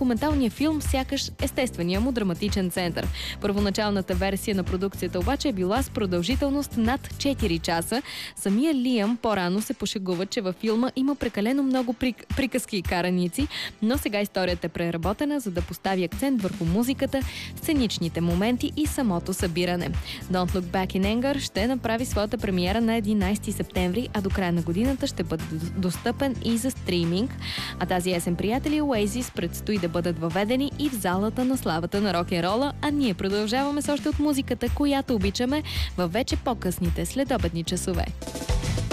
документалния филм сякаш естествения му драматичен център. Първоначалната версия на продукцията обаче е била с продължителност над 4 часа. Самия Лиам по-рано се пошегува, че във филма има прекалено много приказки и караници, но сега историята е преработена, за да постави акцент върху музиката, сценичните моменти и самото събиране. Don't Look Back in Anger ще направи своята премиера на 11 септември, а до края на годината ще бъде достъпен и за стриминг. А тази есен, приятели, Oasis предстои да бъдат въведени и в залата на славата на рок-н-рола, а ние продължаваме с още от музиката, която обичаме във вече по-късните следобедни часове.